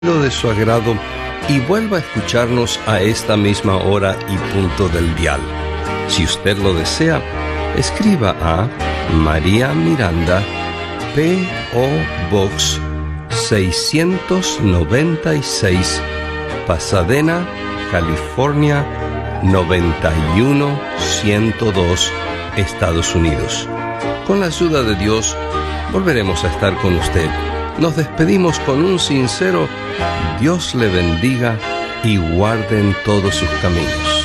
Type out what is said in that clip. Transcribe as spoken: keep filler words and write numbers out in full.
de su agrado y vuelva a escucharnos a esta misma hora y punto del dial. Si usted lo desea, escriba a María Miranda, P O Box seiscientos noventa y seis, Pasadena, California noventa y uno ciento dos, Estados Unidos. Con la ayuda de Dios, volveremos a estar con usted. Nos despedimos con un sincero Dios le bendiga y guarde en todos sus caminos.